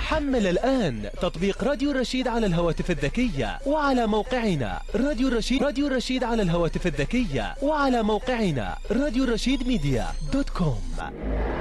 حمل الآن تطبيق راديو الرشيد على الهواتف الذكية وعلى موقعنا راديو الرشيد على الهواتف الذكية وعلى موقعنا راديو الرشيد ميديا .com.